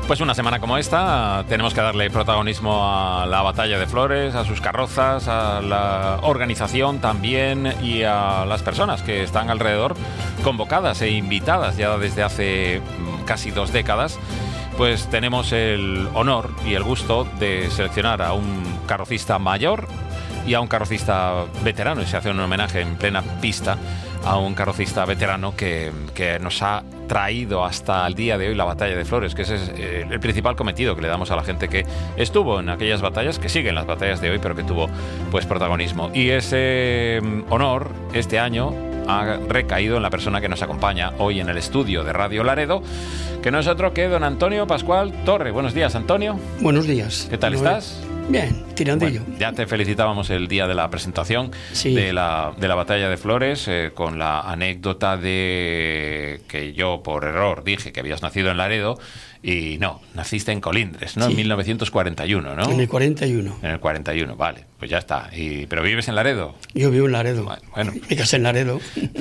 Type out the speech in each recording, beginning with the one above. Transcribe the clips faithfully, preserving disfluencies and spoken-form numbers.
Pues una semana como esta tenemos que darle protagonismo a la Batalla de Flores, a sus carrozas, a la organización también y a las personas que están alrededor, convocadas e invitadas ya desde hace casi dos décadas. Pues tenemos el honor y el gusto de seleccionar a un carrocista mayor y a un carrocista veterano, y se hace un homenaje en plena pista a un carrocista veterano que, que nos ha traído hasta el día de hoy la Batalla de Flores, que ese es el, el principal cometido que le damos a la gente que estuvo en aquellas batallas, que siguen las batallas de hoy, pero que tuvo pues protagonismo. Y ese honor este año ha recaído en la persona que nos acompaña hoy en el estudio de Radio Laredo, que no es otro que don Antonio Pascual Torre. Buenos días, Antonio. Buenos días. ¿Qué tal estás? Bien, tirandillo. Bueno, ya te felicitábamos el día de la presentación, sí, de, la, de la Batalla de Flores, eh, con la anécdota de que yo por error dije que habías nacido en Laredo y no, naciste en Colindres, ¿no? Sí. En mil novecientos cuarenta y uno, ¿no? En el cuarenta y uno. En el cuarenta y uno, vale, pues ya está. Y, ¿pero vives en Laredo? Yo vivo en Laredo. Bueno. Me casé en Laredo.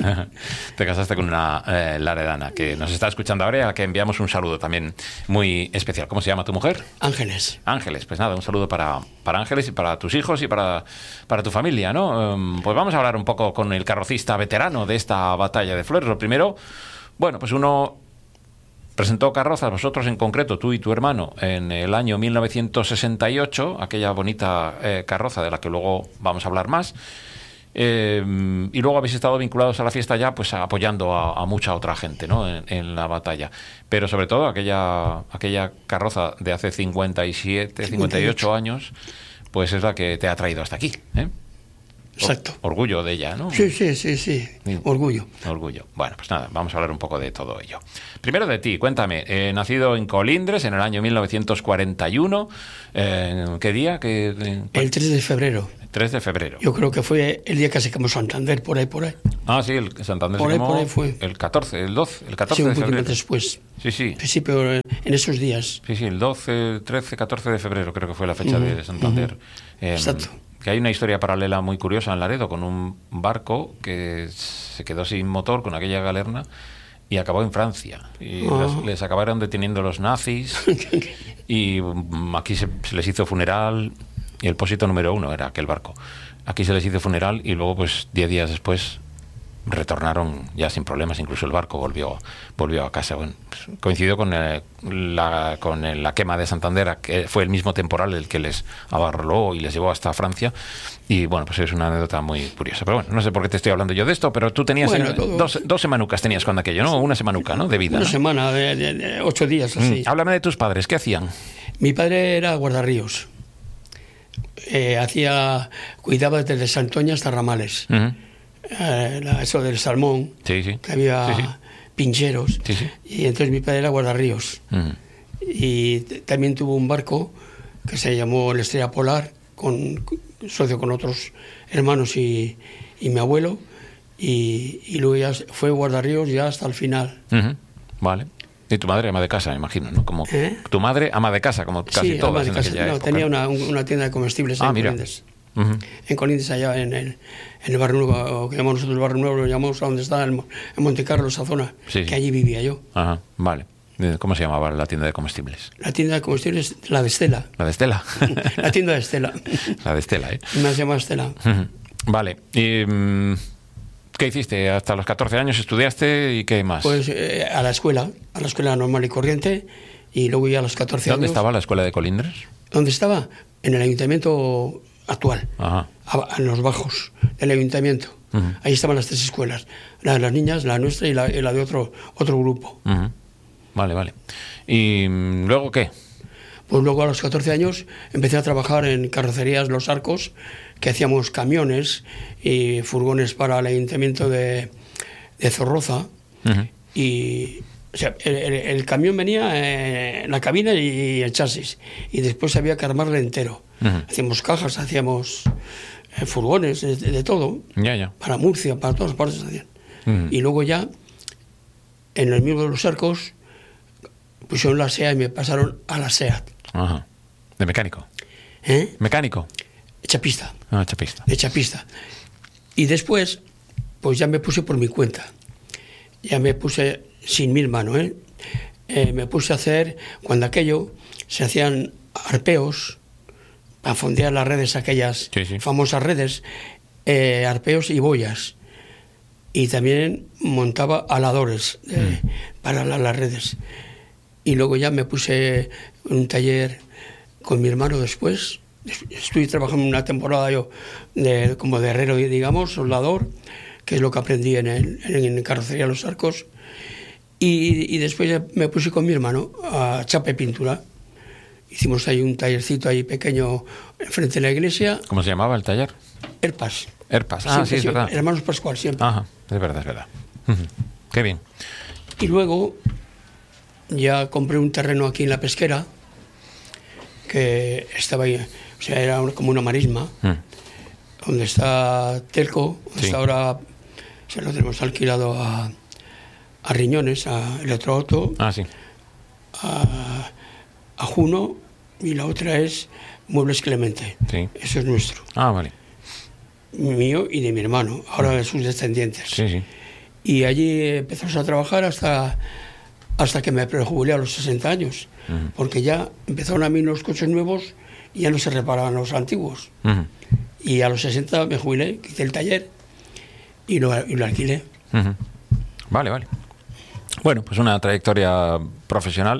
Te casaste con una eh, laredana que nos está escuchando ahora y a la que enviamos un saludo también muy especial. ¿Cómo se llama tu mujer? Ángeles. Ángeles, pues nada, un saludo para, para Ángeles y para tus hijos y para, para tu familia, ¿no? Um, pues vamos a hablar un poco con el carrocista veterano de esta Batalla de Flores. Lo primero, bueno, pues uno presentó carrozas, vosotros en concreto, tú y tu hermano, en el año mil novecientos sesenta y ocho, aquella bonita eh, carroza de la que luego vamos a hablar más. Eh, y luego habéis estado vinculados a la fiesta ya, pues apoyando a, a mucha otra gente, ¿no? En, en la batalla. Pero sobre todo aquella, aquella carroza de hace cincuenta y siete, cincuenta y ocho años, pues es la que te ha traído hasta aquí, ¿eh? Exacto. Orgullo de ella, ¿no? Sí, sí, sí, sí. Sí. Orgullo. Orgullo. Bueno, pues nada, vamos a hablar un poco de todo ello. Primero de ti, cuéntame, eh, nacido en Colindres en el año mil novecientos cuarenta y uno, eh, ¿qué día? ¿Qué, eh, el tres de febrero. tres de febrero. Yo creo que fue el día que se quemó Santander, por ahí, por ahí. Ah, sí, el Santander por se ahí, quemó por ahí fue. el catorce, el doce, el catorce sí, de febrero. un poquito después. Sí, sí. Sí, pero en esos días. Sí, sí, el doce, trece, catorce de febrero creo que fue la fecha uh-huh, de Santander. Uh-huh. Eh, Exacto. Que hay una historia paralela muy curiosa en Laredo con un barco que se quedó sin motor con aquella galerna y acabó en Francia. Y oh. les, les acabaron deteniendo los nazis y um, aquí se, se les hizo funeral y el pósito número uno era aquel barco. Aquí se les hizo funeral y luego, pues, diez días después retornaron ya sin problemas, incluso el barco volvió volvió a casa. Bueno, pues, coincidió con, eh, la, con el, la quema de Santander, que fue el mismo temporal el que les abarroló y les llevó hasta Francia, y bueno, pues es una anécdota muy curiosa. Pero bueno, no sé por qué te estoy hablando yo de esto, pero tú tenías bueno, en, dos, dos semanucas tenías cuando aquello, ¿no? Una semanuca, ¿no? De vida. Una ¿no? semana, de, de, de ocho días, así. Mm, háblame de tus padres, ¿qué hacían? Mi padre era guardarríos. Eh, hacía, cuidaba desde Santoña hasta Ramales. Uh-huh. Eh, la, eso del salmón, sí, sí. que había sí, sí. pincheros, sí, sí. y entonces mi padre era guardarríos. Uh-huh. Y t- también tuvo un barco que se llamó el Estrella Polar, con, socio con otros hermanos y, y mi abuelo, y, y luego ya fue guardarríos ya hasta el final. Uh-huh. Vale. Y tu madre ama de casa, me imagino, ¿no? Como ¿Eh? Tu madre ama de casa, como casi sí, todas ama de en casa. aquella no, época. Tenía una, una tienda de comestibles ah, en mira. Colindres. Uh-huh. En Colindres, allá en el, en el barrio nuevo, que llamamos nosotros el barrio nuevo, lo llamamos a donde está, en, en Montecarlo, esa zona, sí, que sí. allí vivía yo. Ajá, vale. ¿Cómo se llamaba la tienda de comestibles? La tienda de comestibles, la de Estela. ¿La de Estela? La tienda de Estela. La de Estela, ¿eh? Me llama Estela. Uh-huh. Vale. Y, um, ¿qué hiciste? ¿Hasta los catorce años estudiaste y qué más? Pues eh, a la escuela, a la escuela normal y corriente, y luego ya a los catorce años... ¿Dónde estaba la escuela de Colindres? ¿Dónde estaba? En el ayuntamiento actual. Ajá. A, en los bajos del ayuntamiento. Uh-huh. Ahí estaban las tres escuelas. La de las niñas, la nuestra y la, y la de otro, otro grupo. Uh-huh. Vale, vale. ¿Y luego qué? Pues luego a los catorce años empecé a trabajar en carrocerías Los Arcos, que hacíamos camiones y furgones para el ayuntamiento de, de Zorroza. Uh-huh. Y o sea, el, el, el camión venía en la cabina y el chasis, y después había que armarle entero. Uh-huh. Hacíamos cajas, hacíamos eh, furgones, de, de todo. Ya, ya. Para Murcia, para todas partes hacían. Uh-huh. Y luego ya, en el mismo de Los Arcos, pusieron la SEA y me pasaron a la SEAT. Ajá. ¿De mecánico? ¿Eh? ¿Mecánico? Chapista. Ah, chapista. De chapista. Y después, pues ya me puse por mi cuenta. Ya me puse sin mi hermano, ¿eh? eh, me puse a hacer, cuando aquello se hacían arpeos, para fondear las redes aquellas, sí, sí. famosas redes, eh, arpeos y boyas. Y también montaba aladores eh, mm. para la, las redes. Y luego ya me puse en un taller con mi hermano después. Estuve trabajando una temporada yo de, como de herrero, digamos, soldador, que es lo que aprendí en, el, en carrocería Los Arcos. Y, y después ya me puse con mi hermano a chapa y pintura. Hicimos ahí un tallercito ahí pequeño enfrente de la iglesia. ¿Cómo se llamaba el taller? Herpas. Herpas, ah, siempre, sí, es verdad. Hermanos Pascual, siempre. Ajá, es verdad, es verdad. Qué bien. Y luego ya compré un terreno aquí en La Pesquera, que estaba ahí, o sea, era como una marisma, mm. donde está Telco, donde sí. está ahora, se lo tenemos alquilado a, a Riñones, a Electroauto, ah, sí. a, a Juno, y la otra es Muebles Clemente. Sí. Eso es nuestro. Ah, vale. Mío y de mi hermano, ahora de sus descendientes. Sí, sí. Y allí empezamos a trabajar hasta, hasta que me prejubilé a los sesenta años, uh-huh. porque ya empezaron a mí los coches nuevos y ya no se reparaban los antiguos. Uh-huh. Y a los sesenta me jubilé, quité el taller y lo, y lo alquilé. Uh-huh. Vale, vale. Bueno, pues una trayectoria profesional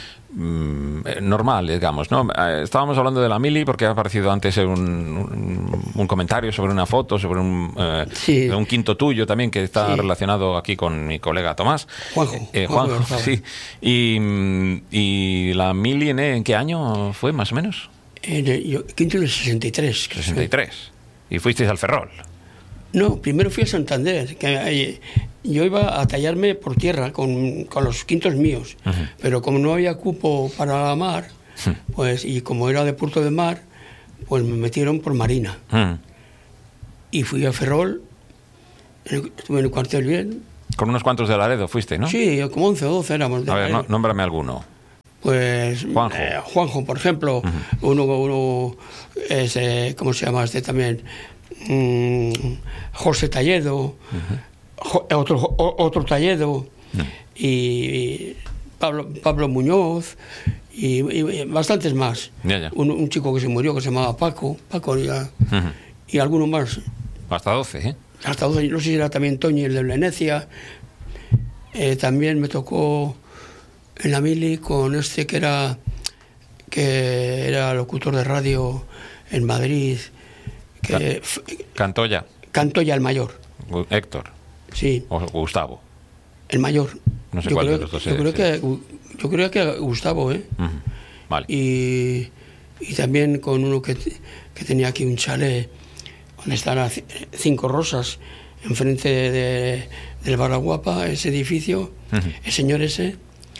normal, digamos, ¿no? Estábamos hablando de la mili porque ha aparecido antes un, un, un comentario sobre una foto, sobre un, eh, sí. un quinto tuyo también que está sí. relacionado aquí con mi colega Tomás. Juanjo. Eh, Juanjo, Juanjo sí. Y, y la mili, ¿en, ¿en qué año fue, más o menos? En el yo, quinto del sesenta y tres. sesenta y tres. ¿Y fuisteis al Ferrol? No, primero fui a Santander, que yo iba a tallarme por tierra con, con los quintos míos, uh-huh. pero como no había cupo para la mar, uh-huh. pues y como era de Puerto de Mar, pues me metieron por Marina. Uh-huh. Y fui a Ferrol, estuve en el cuartel bien. Con unos cuantos de Laredo fuiste, ¿no? Sí, como once o doce éramos de A ver, Laredo. No, nómbrame alguno. Pues Juanjo, eh, Juanjo por ejemplo, uh-huh. uno, uno es, eh, ¿cómo se llama este también? Mm, José Talledo, uh-huh. jo, otro, otro Talledo, uh-huh. y, y Pablo, Pablo Muñoz, y, y bastantes más. Ya, ya. Un, un chico que se murió que se llamaba Paco, Paco ya, uh-huh. y algunos más. Hasta doce, ¿eh? Hasta doce, no sé si era también Toñi, el de Venecia. Eh, también me tocó en la mili con este que era, que era locutor de radio en Madrid. Que, Cantoya. Cantoya el mayor. Héctor. Sí. O Gustavo. El mayor. No sé yo cuál creo, de los dos yo es, creo sí. que Yo creo que Gustavo, ¿eh? Uh-huh. Vale. Y, y también con uno que, que tenía aquí un chalet donde están cinco rosas enfrente de, de, del Baraguapa, ese edificio, uh-huh. el señor ese,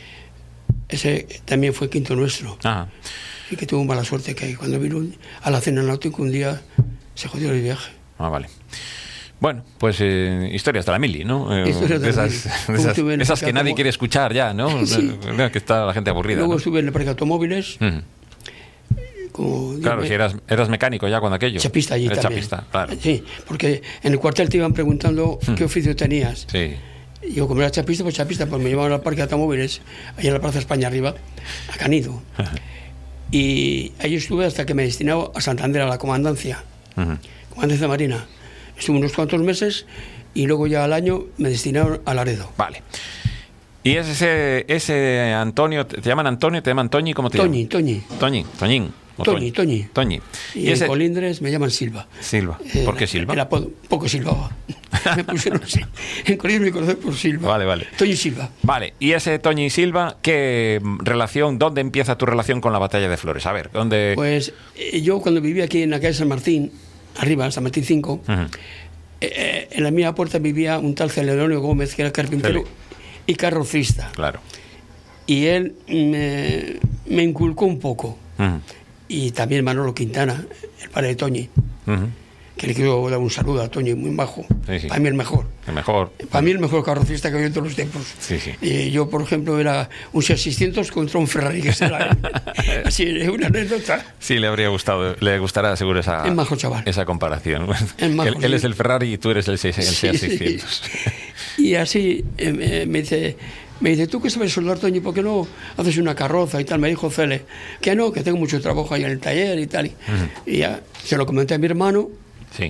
ese también fue quinto nuestro. Ajá. Y que tuvo mala suerte que cuando vino a la cena náutica un día se jodió el viaje. Ah, vale. Bueno, pues eh, historias de la mili, ¿no? Eh, historias de, de esas, la mili. De esas, esas que nadie quiere escuchar ya, ¿no? Sí. Que está la gente aburrida. Luego ¿no? estuve en el parque de automóviles. Uh-huh. Como, claro, dígame, si eras, eras mecánico ya cuando aquello. Chapista allí Eres también. Chapista, claro. Sí, porque en el cuartel te iban preguntando uh-huh. qué oficio tenías. Sí. Y yo, como era chapista, pues chapista, pues me llevaban al parque de automóviles, allá en la Plaza España arriba, a Canido. Uh-huh. Y ahí estuve hasta que me destinaron a Santander, a la comandancia, uh-huh. comandancia marina. Estuve unos cuantos meses y luego ya al año me destinaron a Laredo. Vale. ¿Y es ese, ese Antonio, te llaman Antonio, te llaman Toñi, cómo te Toñi, llaman? Toñi. Toñi, Toñín. Toñi, Toñi. Toñi. Y, y ese... en Colindres me llaman Silva. Silva. ¿Por qué Silva? El apodo, poco silbaba. Me pusieron así. En Colindres me conocen por Silva. Vale, vale. Toñi Silva. Vale. ¿Y ese Toñi Silva, qué relación, dónde empieza tu relación con la batalla de Flores? A ver, ¿dónde...? Pues yo cuando vivía aquí en la calle San Martín, arriba, San Martín cinco, uh-huh. eh, en la misma puerta vivía un tal Celedonio Gómez, que era carpintero Cele. y carrocista. Claro. Y él me, me inculcó un poco. Uh-huh. Y también Manolo Quintana, el padre de Toñi, uh-huh. que le quiero dar un saludo a Toñi, muy bajo. Sí, sí. Para mí el mejor. El mejor. Para mí el mejor carrocista que había en todos los tiempos. Sí, sí. Y yo, por ejemplo, era un Seat seiscientos contra un Ferrari que estaba así, es una anécdota. Sí, le habría gustado, le gustará seguro esa, es majo, chaval. esa comparación. Es majo, él, él es el Ferrari y tú eres el, seis, el sí, Seat seiscientos. Sí. Y así eh, me dice, Me dice, ¿tú qué sabes soldar, Toño? ¿Por qué no haces una carroza y tal? Me dijo Cele, que no, que tengo mucho trabajo ahí en el taller y tal. Uh-huh. Y ya se lo comenté a mi hermano. Sí.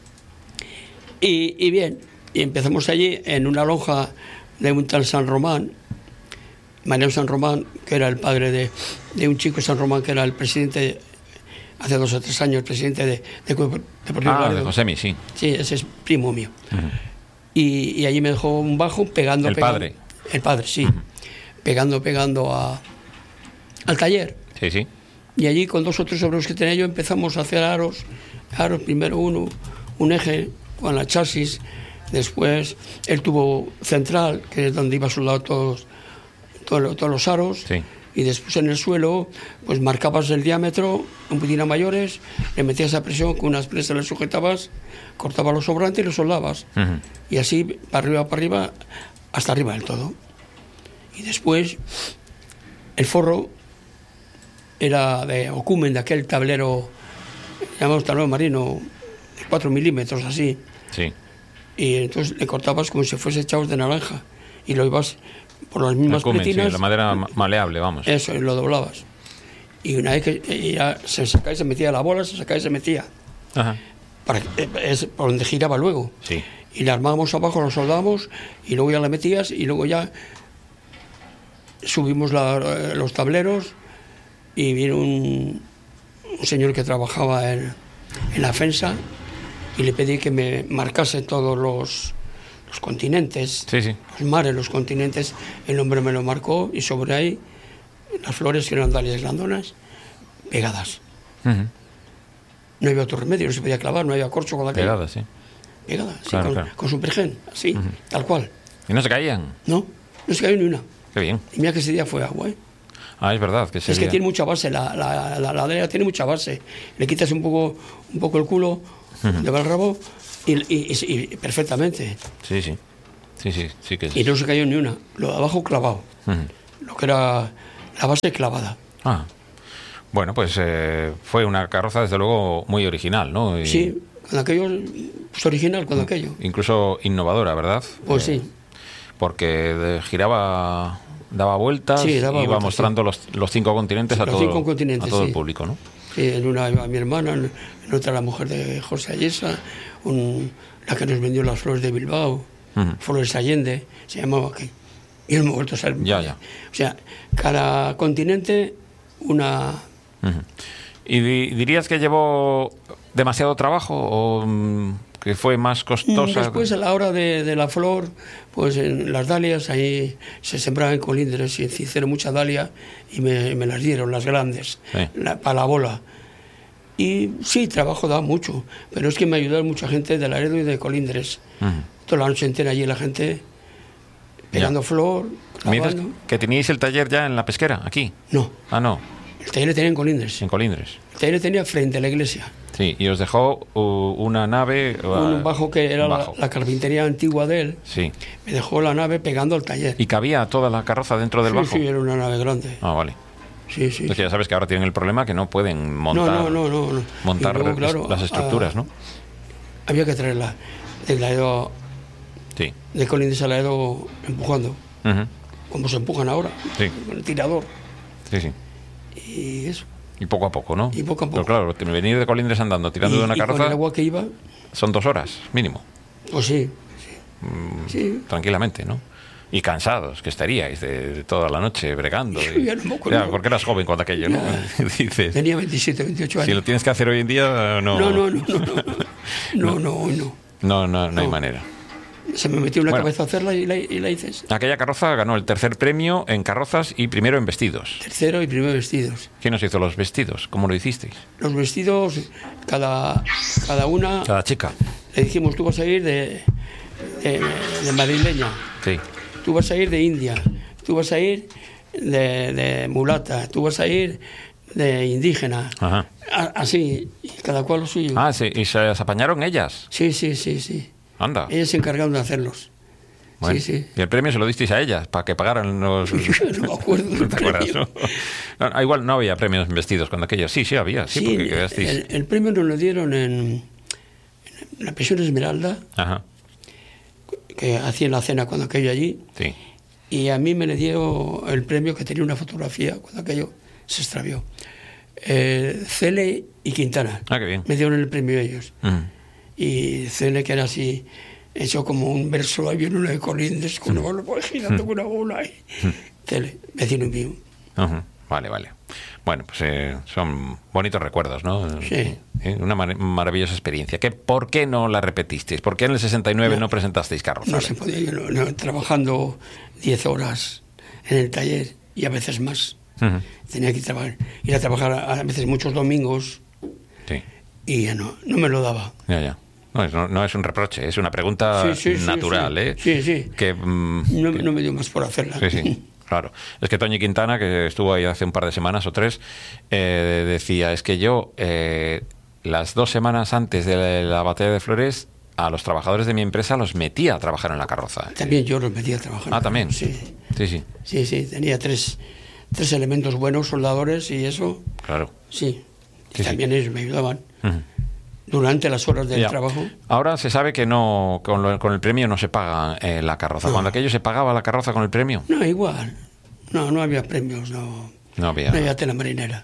Y, y bien, y empezamos allí en una lonja de un tal San Román, Mariano San Román, que era el padre de, de un chico San Román, que era el presidente, hace dos o tres años, presidente de, de, de, de Ah, de Josemi, sí. Sí, ese es primo mío. Uh-huh. Y, y allí me dejó un bajo pegando... El pegando, padre. El padre, sí. Uh-huh. Pegando, pegando a, al taller. Sí, sí. Y allí con dos o tres obreros que tenía yo empezamos a hacer aros. Aros, primero uno, un eje con la chasis. Después el tubo central, que es donde iba soldado todos, todos, todos los aros. Sí. Y después en el suelo, pues marcabas el diámetro, un poquito a mayores, le metías a presión, con unas presas le sujetabas, cortabas los sobrantes y los soldabas. Uh-huh. Y así, para arriba, para arriba, hasta arriba del todo. Y después, el forro era de ocumen, de aquel tablero, llamamos tablero marino, de cuatro milímetros, así. Sí. Y entonces le cortabas como si fuese echados de naranja. Y lo ibas por las mismas ocumen, pletinas. Sí, la madera maleable, vamos. Eso, y lo doblabas. Y una vez que ya se sacaba y se metía la bola, se sacaba y se metía. Ajá. Para que, es por donde giraba luego. Sí. Y la armábamos abajo, lo soldamos, y luego ya la metías, y luego ya subimos la, los tableros, y vino un, un señor que trabajaba en, en la FENSA, y le pedí que me marcase todos los, los continentes, sí, sí. los mares, los continentes. El hombre me lo marcó, y sobre ahí las flores, que eran dalias grandonas, pegadas. Uh-huh. No había otro remedio, no se podía clavar, no había corcho con aquello. Pegadas, sí. Pegadas, sí, claro, con, claro. con su pergen, así, uh-huh. Tal cual. ¿Y no se caían? No, no se cayó ni una. Qué bien. Y mira que ese día fue agua, ¿eh? Ah, es verdad. Que ese es día... que tiene mucha base, la, la, la, la dalia tiene mucha base. Le quitas un poco, un poco el culo, uh-huh. Le va el rabo, y, y, y, y perfectamente. Sí, sí. Sí, sí, sí que es... Y no se cayó ni una. Lo de abajo clavado. Uh-huh. Lo que era la base clavada. Ah. Bueno, pues eh, fue una carroza desde luego muy original, ¿no? Y... Sí, con aquello, pues original con aquello. Incluso innovadora, ¿verdad? Pues eh, sí. Porque de, giraba, daba vueltas, sí, daba iba vueltas, mostrando sí. los, los cinco continentes, sí, a, los todo, cinco continentes, a todo sí. el público, ¿no? Sí, en una iba mi hermana, en otra la mujer de José Ayesa, un, la que nos vendió las flores de Bilbao, uh-huh. Flores Allende, se llamaba aquí. Y hemos vuelto a salir. Ya, ya. O sea, cada continente una... Uh-huh. ¿Y di- dirías que llevó demasiado trabajo o um, que fue más costosa? Después, a la hora de, de la flor, pues en las dalias, ahí se sembraban colindres y en Cicero mucha dalia y me, me las dieron, las grandes, sí. la, para la bola. Y sí, trabajo da mucho, pero es que me ayudaron mucha gente de Laredo y de Colindres. Uh-huh. Toda la noche entera allí la gente pegando ya. Flor, ¿Me dices que teníais el taller ya en la pesquera, aquí? No. Ah, no. El taller tenía en Colindres. En Colindres. El taller tenía frente a la iglesia. Sí, y os dejó uh, una nave... Uh, un bajo que era bajo. La, la carpintería antigua de él. Sí. Me dejó la nave pegando al taller. ¿Y cabía toda la carroza dentro del sí, bajo? Sí, era una nave grande. Ah, vale. Sí, sí. Entonces ya sabes que ahora tienen el problema que no pueden montar, no, no, no, no. montar luego, claro, las estructuras, a, ¿no? Había que traerla de Laredo, sí. de Colindres a Laredo empujando. Uh-huh. Como se empujan ahora, sí. Con el tirador. Sí, sí. Y eso. Y poco a poco, ¿no? Y poco a poco. Pero claro, venir de Colindres andando, tirando y, de una y carroza... con el agua que iba... Son dos horas, mínimo. Pues sí, sí. Mm, sí. Tranquilamente, ¿no? Y cansados, que estaríais de, de toda la noche bregando. Y, ya no me acuerdo. Ya, porque eras joven cuando aquello, ¿no? Dices, tenía veintisiete, veintiocho años. Si lo tienes que hacer hoy en día, no... No, no, no, no, no, no, no, hoy no. No, no, no, no hay manera. Se me metió en la bueno, cabeza hacerla y la, y la hice. Aquella carroza ganó el tercer premio en carrozas y primero en vestidos. Tercero y primero vestidos. ¿Quién os hizo los vestidos? ¿Cómo lo hicisteis? Los vestidos, cada, cada una... Cada chica. Le dijimos, tú vas a ir de, de, de madrileña. Sí. Tú vas a ir de India. Tú vas a ir de, de mulata. Tú vas a ir de indígena. Ajá. A, así, y cada cual lo suyo. Ah, sí. ¿Y se las apañaron ellas? Sí, sí, sí, sí. Anda. Ellas se encargaron de hacerlos. Bueno, sí, sí. Y el premio se lo disteis a ellas, para que pagaran los... no me acuerdo del ¿No te acuerdas, premio. ¿no? No, igual no había premios en vestidos cuando aquellos. Sí, sí había. Sí, sí, porque quedasteis... el, el premio nos lo dieron en, en la pensión Esmeralda. Ajá. Que hacían la cena cuando aquello allí. Sí. y a mí me le dio el premio, que tenía una fotografía cuando aquello se extravió. Eh, Cele y Quintana. Ah, qué bien. Me dieron el premio ellos. Uh-huh. Y Cele, que era así, hecho como un verso, ahí viene uno de Colindes, con una bola, girando con una bola ahí. Cele, vecino mío. Uh-huh. Vale, vale. Bueno, pues eh, son bonitos recuerdos, ¿no? Sí. Eh, una mar- maravillosa experiencia. ¿Qué, ¿Por qué no la repetisteis? ¿Por qué en el sesenta y nueve no, no presentasteis carrozales? No se podía, yo no, no, trabajando diez horas en el taller y a veces más. Uh-huh. Tenía que trabajar, ir a trabajar a, a veces muchos domingos. Sí. Y ya no, no me lo daba. Ya, ya. No es, no, no es un reproche, es una pregunta sí, sí, natural, sí, ¿eh? Sí, sí. Que, mm, no, que... no me dio más por hacerla. Sí, sí. Claro, es que Toñi Quintana, que estuvo ahí hace un par de semanas o tres, eh, decía, es que yo eh, las dos semanas antes de la, la batalla de Flores, a los trabajadores de mi empresa los metía a trabajar en la carroza. También yo los metía a trabajar. Ah, ¿también? Sí. Sí, sí. Sí, sí, tenía tres, tres elementos buenos, soldadores y eso. Claro. Sí, y sí, también sí. ellos me ayudaban. Uh-huh. Durante las horas del ya. trabajo. Ahora se sabe que no con, lo, con el premio no se paga eh, la carroza. No. Cuando aquello se pagaba la carroza con el premio. No, igual. No, no había premios, no. No había. No había tela marinera.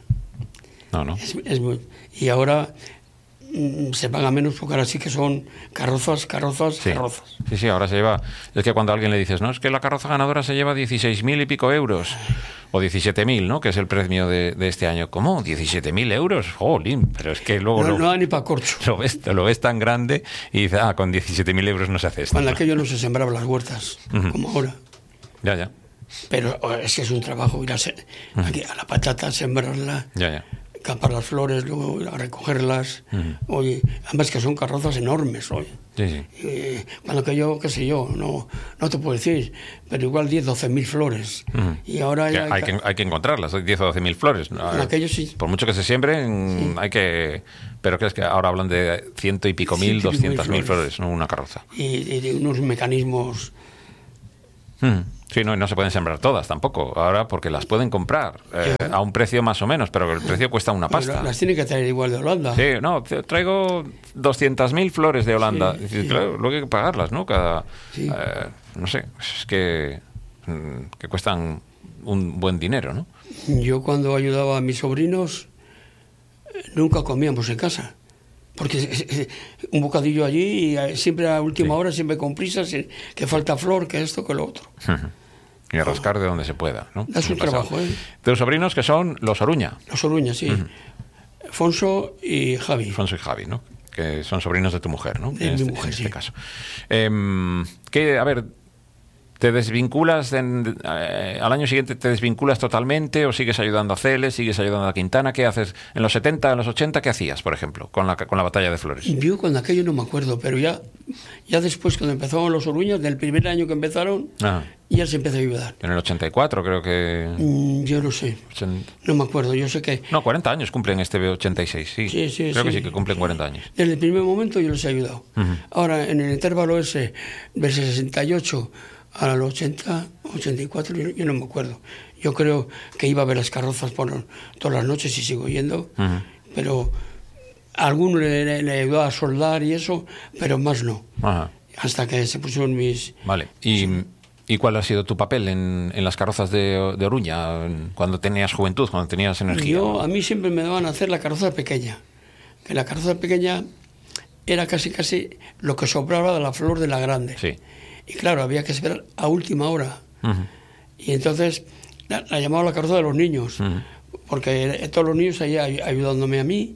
No, no. Es, es muy, y ahora mmm, se paga menos porque ahora sí que son carrozas, carrozas, sí. carrozas. Sí, sí, ahora se lleva. Es que cuando a alguien le dices, no, es que la carroza ganadora se lleva dieciséis mil y pico euros. O diecisiete mil, ¿no? Que es el premio de, de este año. ¿Cómo? ¿diecisiete mil euros? ¡Jolín! Pero es que luego no, lo, no da ni para corcho. Lo ves, lo ves tan grande y dices, ah, con diecisiete mil euros no se hace esto. Cuando aquello no se sembraba las huertas, uh-huh. como ahora. Ya, ya. Pero es que es un trabajo ir a, se, uh-huh. aquí, a la patata, sembrarla, ya, ya. capar las flores, luego a recogerlas. Uh-huh. Oye, además que son carrozas enormes, oye. Sí, sí. Y, cuando que yo, qué sé yo, no, no te puedo decir, pero igual diez, doce mil flores. Uh-huh. Y ahora ya, hay, que, hay que encontrarlas, diez o doce mil flores. En aquello sí. Por mucho que se siembren, sí. hay que... Pero crees que ahora hablan de ciento y pico mil, doscientas mil flores, no una carroza. Y, y de unos mecanismos... Uh-huh. Sí, no, no se pueden sembrar todas tampoco, ahora porque las pueden comprar eh, a un precio más o menos, pero el precio cuesta una pasta. Pero las tienen que traer igual de Holanda. Sí, no, traigo doscientas mil flores de Holanda. Sí, y, sí. Claro, luego hay que pagarlas, ¿no? Cada, sí. eh, no sé, es que, que cuestan un buen dinero, ¿no? Yo cuando ayudaba a mis sobrinos, nunca comíamos en casa. Porque un bocadillo allí y siempre a última sí. hora, siempre con prisas, que falta flor, que esto, que lo otro. Uh-huh. Y a rascar de donde se pueda, ¿no? Es un trabajo, ¿eh? De los sobrinos que son los Oruña. Los Oruña, sí. Uh-huh. Fonso y Javi. Fonso y Javi, ¿no? Que son sobrinos de tu mujer, ¿no? De en mi este, mujer, en este sí. caso. Eh, que, a ver, ¿te desvinculas en, eh, al año siguiente te desvinculas totalmente o sigues ayudando a Celes, sigues ayudando a Quintana? ¿Qué haces? En los setenta, en los ochenta, ¿qué hacías, por ejemplo, con la, con la batalla de Flores? Yo cuando aquello no me acuerdo, pero ya, ya después cuando empezaron los Oruñas, del primer año que empezaron, ah. ya se empezó a ayudar. En el ochenta y cuatro creo que... Mm, yo no sé, ochenta... no me acuerdo, yo sé que... No, cuarenta años cumplen este ochenta y seis, sí. Sí, sí, creo sí. que sí que cumplen cuarenta años. Desde el primer momento yo les he ayudado. Uh-huh. Ahora, en el intervalo ese, del sesenta y ocho... a los ochenta, ochenta y cuatro, yo, yo no me acuerdo. Yo creo que iba a ver las carrozas por todas las noches y sigo yendo, uh-huh. pero a alguno le, le, le ayudó a soldar y eso, pero más no. Uh-huh. Hasta que se pusieron mis... Vale. ¿Y, sí. ¿y cuál ha sido tu papel en, en las carrozas de, de Oruña cuando tenías juventud, cuando tenías energía? Yo, a mí siempre me daban a hacer la carroza pequeña. Que la carroza pequeña era casi casi lo que sobraba de la flor de la grande. Sí. Y claro, había que esperar a última hora. Uh-huh. Y entonces la, la llamaba la carroza de los niños, uh-huh. porque todos los niños ahí ayudándome a mí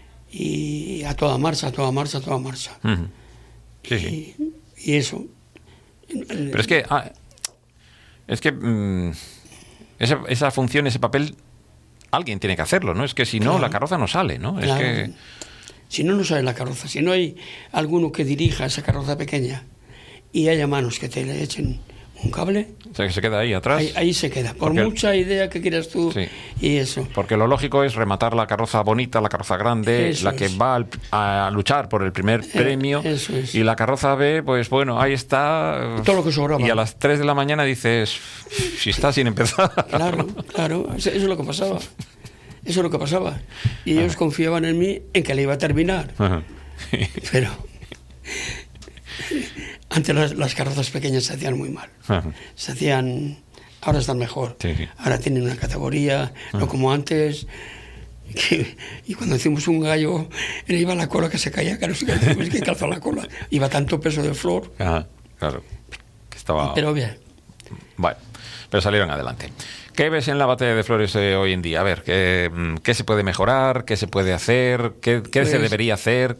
y a toda marcha, a toda marcha, a toda marcha. Uh-huh. Sí, y, sí. y eso. Pero es que, ah, es que mmm, esa, esa función, ese papel, alguien tiene que hacerlo, ¿no? Es que si no, claro. la carroza no sale, ¿no? Claro. Es que... Si no, no sale la carroza. Si no hay alguno que dirija esa carroza pequeña y haya manos que te le echen un cable, o sea, que se queda ahí atrás. Ahí, ahí se queda, por porque, mucha idea que quieras tú, sí. y eso. Porque lo lógico es rematar la carroza bonita, la carroza grande, eso la que es. va al, a luchar por el primer eh, premio, eso es. Y la carroza B, pues bueno, ahí está. Todo lo que sobraba. Y a las tres de la mañana dices, si está sin empezar. Claro, claro, eso es lo que pasaba. Eso es lo que pasaba. Y ellos Ajá. confiaban en mí, en que le iba a terminar. Ajá. Pero... Antes las, las carrozas pequeñas se hacían muy mal. Uh-huh. Se hacían... Ahora están mejor. Sí, sí. Ahora tienen una categoría, uh-huh. no como antes... Que, y cuando hicimos un gallo, le iba la cola que se caía, claro, es que calza la cola. Iba tanto peso de flor. Ajá, claro. Que estaba... Pero bien. Bueno, pero salieron adelante. ¿Qué ves en la batalla de flores eh, hoy en día? A ver, ¿qué, ¿qué se puede mejorar? ¿Qué se puede hacer? ¿Qué, qué pues, se debería hacer?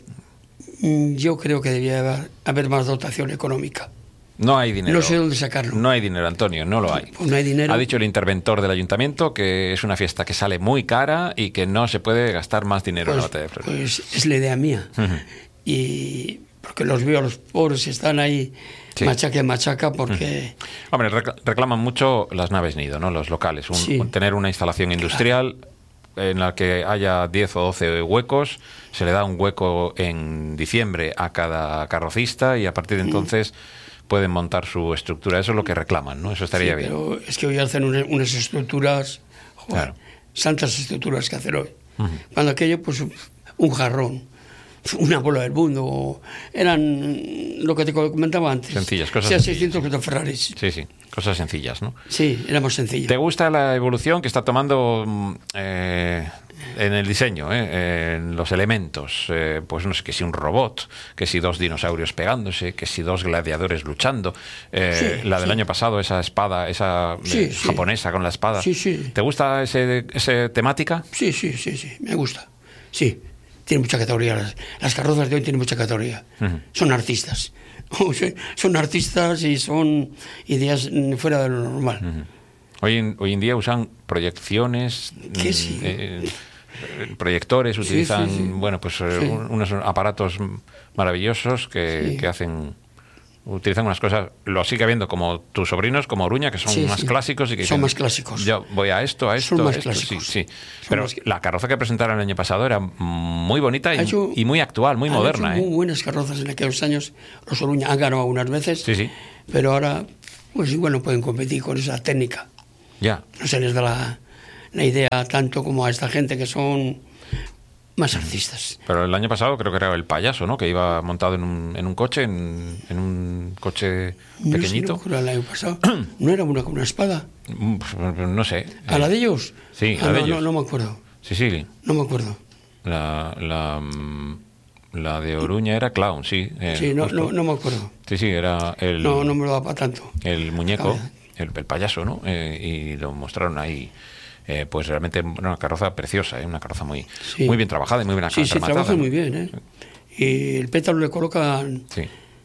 Yo creo que debía haber, haber más dotación económica. No hay dinero. No sé dónde sacarlo. No hay dinero, Antonio, no lo hay. Pues no hay dinero. Ha dicho el interventor del ayuntamiento que es una fiesta que sale muy cara y que no se puede gastar más dinero pues, en la batalla de flores. Pues es la idea mía. Uh-huh. Y porque los veo a los pobres están ahí sí. machaca y machaca porque... Uh-huh. Hombre, reclaman mucho las naves nido, ¿no? Los locales. Un, sí. Tener una instalación industrial claro. en la que haya diez o doce huecos, se le da un hueco en diciembre a cada carrocista y a partir de entonces... Uh-huh. pueden montar su estructura. Eso es lo que reclaman, ¿no? Eso estaría sí, bien. Pero es que hoy hacen unas, unas estructuras, joder, claro. santas estructuras que hacer hoy. Uh-huh. Cuando aquello, pues, un jarrón, una bola del mundo, eran lo que te comentaba antes. Sencillas, cosas o sea, sencillas. seiscientos Ferraris. Sí, sí, cosas sencillas, ¿no? Sí, éramos sencillos. ¿Te gusta la evolución que está tomando eh, en el diseño, eh, en los elementos? Eh, pues no sé, que si un robot, que si dos dinosaurios pegándose, que si dos gladiadores luchando. Eh, sí, la del sí. año pasado, esa espada, esa sí, eh, sí. japonesa con la espada. Sí, sí. ¿Te gusta ese, ese temática? Sí, sí, sí, sí, me gusta. Sí. Tiene mucha categoría. Las, las carrozas de hoy tienen mucha categoría. Uh-huh. Son artistas. Son artistas y son ideas fuera de lo normal. Uh-huh. Hoy, en, hoy en día usan proyecciones, ¿Qué sí? eh, proyectores, utilizan sí, sí, sí. bueno, pues sí. unos aparatos maravillosos que, sí. que hacen... Utilizan unas cosas, lo sigue habiendo como tus sobrinos, como Oruña, que son sí, más sí. clásicos y que son dicen, más clásicos. Yo voy a esto, a esto, son a más esto, clásicos. sí, sí. Son Pero más... la carroza que presentaron el año pasado era muy bonita y, hecho, y muy actual, muy moderna. Hecho ¿eh? Muy buenas carrozas en aquellos años. Los Oruña han ganado algunas veces, sí, sí. pero ahora, pues igual no pueden competir con esa técnica. Ya. No se les da la, la idea tanto como a esta gente que son más artistas. Pero el año pasado creo que era el payaso, ¿no? Que iba montado en un, en un coche, en, en un coche pequeñito. No sé, el año pasado. ¿No era una con una espada? No sé. ¿A la de ellos? Sí, ah, la de no, ellos. No, no me acuerdo. Sí, sí. No me acuerdo. La, la, la de Oruña era clown, sí. Eh, sí, no, no, no me acuerdo. Sí, sí, era el... No, no me lo da para tanto. El muñeco, el, el payaso, ¿no? Eh, y lo mostraron ahí... Eh, pues realmente una carroza preciosa, ¿eh? Una carroza muy, sí. muy bien trabajada y muy bien acrematada. Sí, sí, trabaja muy bien, ¿eh? Y el pétalo le colocan... Sí.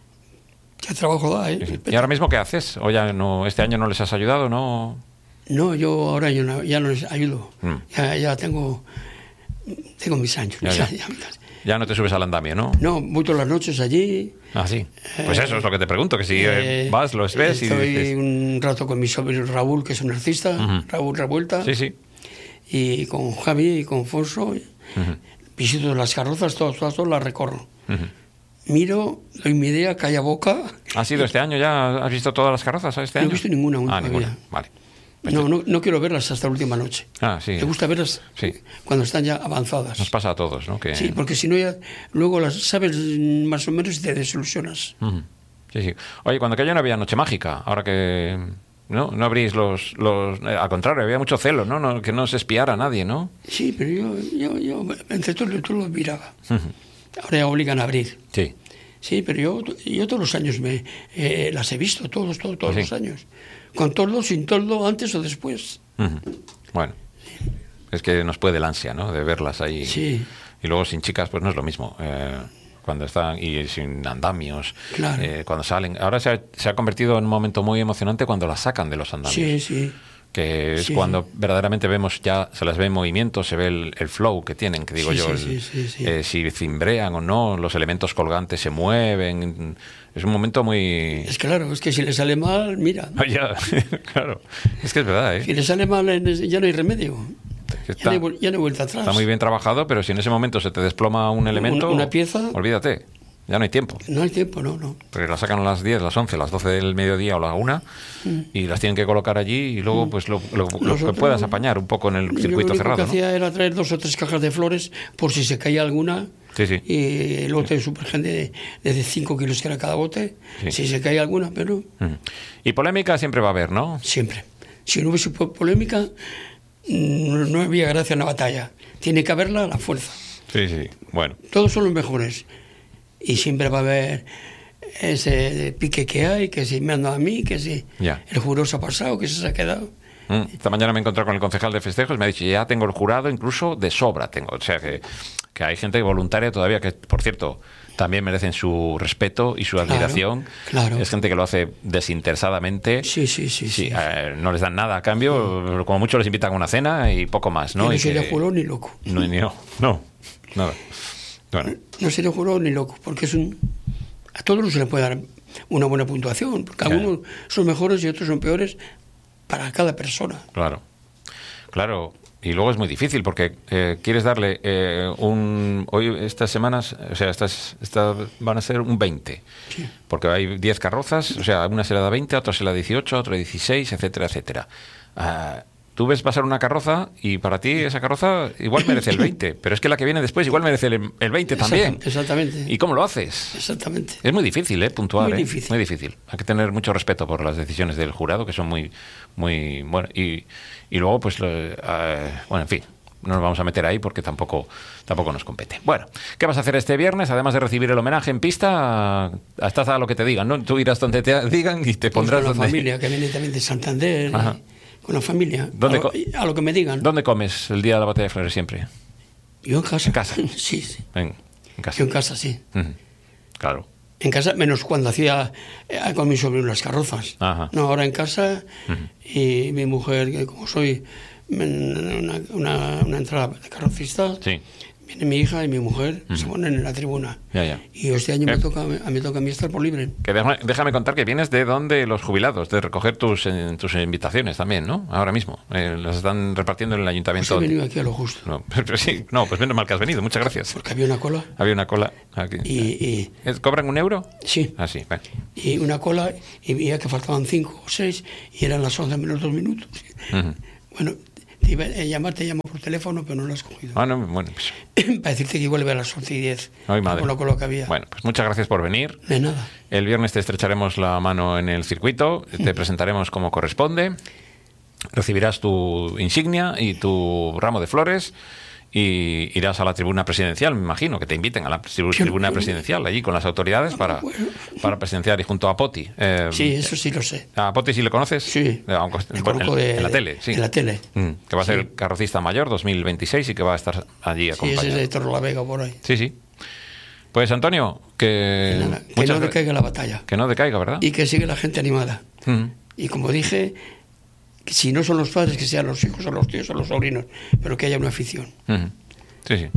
¿Qué trabajo da, eh? Sí, sí. ¿Y ahora mismo qué haces? ¿O ya no, este año no les has ayudado, no? No, yo ahora yo no, ya no les ayudo. Mm. Ya, ya tengo... Tengo mis años. Ya, ya. Ya, ya no te subes al andamio, ¿no? No, voy todas las noches allí. Ah, sí. Pues eso es lo que te pregunto, que si eh, vas, los ves estoy y dices... un rato con mi sobrino Raúl, que es un artista, uh-huh. Raúl Revuelta. Sí, sí. Y con Javi y con Fonso. Uh-huh. Visito las carrozas, todas, todas, todas las recorro. Uh-huh. Miro, doy mi idea, calla boca. ¿Ha sido este año ya? ¿Has visto todas las carrozas este año? No he visto ninguna aún ah, todavía. Ninguna. Vale. No, no, no quiero verlas hasta la última noche. Ah, sí. Me gusta verlas sí. cuando están ya avanzadas. Nos pasa a todos, ¿no? Que... Sí, porque si no ya luego las sabes más o menos y te desilusionas. Uh-huh. Sí, sí. Oye, cuando aquello no había noche mágica, ahora que no no abrís los... los eh, al contrario, había mucho celo, ¿no? no que no se espiara a nadie, ¿no? Sí, pero yo, yo, yo entre todos yo los miraba. Uh-huh. Ahora ya obligan a abrir. Sí. Sí, pero yo, yo todos los años me eh, las he visto, todos, todos, todos ¿sí? los años. Con toldo, sin toldo, antes o después. Uh-huh. Bueno, es que nos puede el ansia, ¿no? De verlas ahí. Sí. Y luego sin chicas, pues no es lo mismo. Eh, cuando están, y sin andamios, claro. eh, cuando salen. Ahora se ha, se ha convertido en un momento muy emocionante cuando las sacan de los andamios. Sí, sí. Que es sí, cuando sí. verdaderamente vemos ya, se las ve en movimiento, se ve el, el flow que tienen, que digo sí, yo, sí, el, sí, sí, sí. Eh, si cimbrean o no, los elementos colgantes se mueven. Es un momento muy... Es claro, es que si le sale mal, mira. ¿no? Ya, claro, es que es verdad, ¿eh? Si le sale mal, ya no hay remedio. Está, ya, no hay, ya no hay vuelta atrás. Está muy bien trabajado, pero si en ese momento se te desploma un elemento... Una, una pieza... Olvídate. Ya no hay tiempo. No hay tiempo, no, no. Porque las sacan a las diez, las once, las doce del mediodía o la una mm. y las tienen que colocar allí y luego pues lo, lo, lo que puedas apañar un poco en el circuito yo lo cerrado. Lo que ¿no? hacía era traer dos o tres cajas de flores por si se caía alguna Sí, sí. Y el bote de Supergen de, de cinco kilos que era cada bote, sí. Si se cae alguna, pero... Uh-huh. Y polémica siempre va a haber, ¿no? Siempre. Si no hubiese polémica, no, no había gracia en la batalla. Tiene que haberla a la fuerza. Sí, sí, bueno. Todos son los mejores. Y siempre va a haber ese pique que hay, que si me han dado a mí, que si ya. El jurado se ha pasado, que se ha quedado. Mm. Esta mañana me he encontrado con el concejal de festejos, me ha dicho, ya tengo el jurado, incluso de sobra tengo. O sea, que, que hay gente voluntaria todavía, que por cierto, también merecen su respeto y su Claro, admiración. Claro. Es gente que lo hace desinteresadamente. Sí, sí, sí. sí, sí. Eh, no les dan nada a cambio, sí. Como mucho les invitan a una cena y poco más, ¿no? Y no y sería que... jurado ni loco. No, ni no, no, nada. Bueno. No sería jurado ni loco, porque es un... A todos no se le puede dar una buena puntuación, porque claro. Algunos son mejores y otros son peores para cada persona. Claro, claro. Y luego es muy difícil porque eh, quieres darle eh, un... Hoy, estas semanas, o sea, estas, estas van a ser un veinte. Sí. Porque hay diez carrozas, o sea, a una se le da veinte, a otra se le da dieciocho, a otra dieciséis, etcétera, etcétera. Uh, tú ves pasar una carroza y para ti esa carroza igual merece el veinte, pero es que la que viene después igual merece el, el veinte también. Exactamente. ¿Y cómo lo haces? Exactamente. Es muy difícil, ¿eh? Puntuar. Muy ¿eh? difícil. Muy difícil. Hay que tener mucho respeto por las decisiones del jurado, que son muy, muy bueno. Y, y luego, pues, lo, uh, bueno, en fin. No nos vamos a meter ahí porque tampoco tampoco nos compete. Bueno, ¿qué vas a hacer este viernes? Además de recibir el homenaje en pista, estás a lo que te digan, ¿no? Tú irás donde te digan y te pondrás pues con la donde... familia, que viene también de Santander, con la familia, ¿Dónde a, lo, a lo que me digan. ¿Dónde comes el día de la batalla de Flores siempre? Yo en casa. ¿En casa? Sí, sí. En, en casa. Yo en casa, sí. Uh-huh. Claro. En casa, menos cuando hacía eh, con mi sobrino las carrozas. Ajá. No, ahora en casa, uh-huh. Y mi mujer, que como soy... Una, una, una entrada de carrocista, sí. Viene mi hija y mi mujer, uh-huh. Se ponen en la tribuna. Ya, ya. Y este año eh, me, toca, a, me toca a mí estar por libre. Que déjame, déjame contar que vienes de donde los jubilados, de recoger tus, eh, tus invitaciones también, ¿no? Ahora mismo. Eh, las están repartiendo en el ayuntamiento. Pues he venido aquí a lo justo. No, pero sí, no, pues menos mal que has venido, muchas gracias. Porque había una cola. Había una cola aquí. Y, y, ¿Cobran un euro? Sí. Ah, sí. Bueno. Y una cola, y veía que faltaban cinco o seis, y eran las once menos dos minutos. Uh-huh. Bueno... Te iba a llamar, te llamo por teléfono, pero no lo has cogido. Ah, no, bueno, pues... Para decirte que vuelve a las once y diez. Ay, madre. Con lo, con lo que había. Bueno, pues muchas gracias por venir. De nada. El viernes te estrecharemos la mano en el circuito, te presentaremos como corresponde, recibirás tu insignia y tu ramo de flores y irás a la tribuna presidencial, me imagino, que te inviten a la tribuna presidencial allí con las autoridades para, para presidenciar y junto a Poti. Eh, sí, eso sí lo sé. ¿A Poti sí le conoces? Sí. Eh, aunque, bueno, en, de, en la tele, sí. En la tele. Mm, que va a ser sí. Carrocista mayor dos mil veintiséis y que va a estar allí acompañado. Sí, ese es de Torrelavega por ahí. Sí, sí. Pues Antonio, que... Que, nada, que no decaiga la batalla. Que no decaiga, ¿verdad? Y que siga la gente animada. Mm. Y como dije... Que si no son los padres, que sean los hijos o los tíos o los sobrinos, pero que haya una afición. Mm. Sí, sí.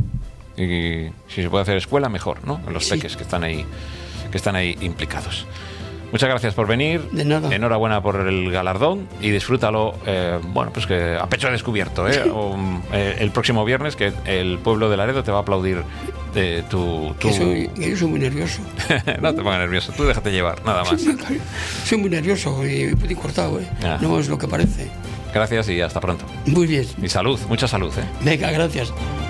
Y si se puede hacer escuela, mejor, ¿no? Los sí. peques que están ahí, que están ahí implicados. Muchas gracias por venir. De nada. Enhorabuena por el galardón y disfrútalo, eh, bueno, pues que a pecho descubierto, ¿eh? O, eh, el próximo viernes, que el pueblo de Laredo te va a aplaudir de tu... tu... Que, soy, que yo soy muy nervioso. No te pongas nervioso, tú déjate llevar, nada más. Soy muy nervioso y muy cortado, ¿eh? Ah. No es lo que parece. Gracias y hasta pronto. Muy bien. Y salud, mucha salud, ¿eh? Venga, gracias.